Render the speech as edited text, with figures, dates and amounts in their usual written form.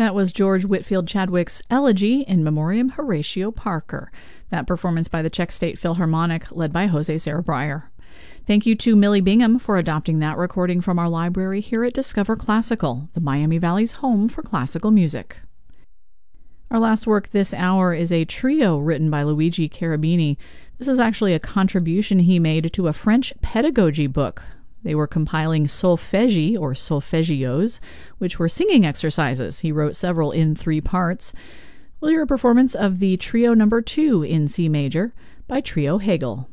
That was George Whitfield Chadwick's Elegy in Memoriam Horatio Parker. That performance by the Czech State Philharmonic, led by Jose Sarah Breyer. Thank you to Millie Bingham for adopting that recording from our library here at Discover Classical, the Miami Valley's home for classical music. Our last work this hour is a trio written by Luigi Cherubini. This is actually a contribution he made to a French pedagogy book. They were compiling solfeggi, or solfeggios, which were singing exercises. He wrote several in 3 parts. We'll hear a performance of the Trio No. 2 in C major by Trio Hegel.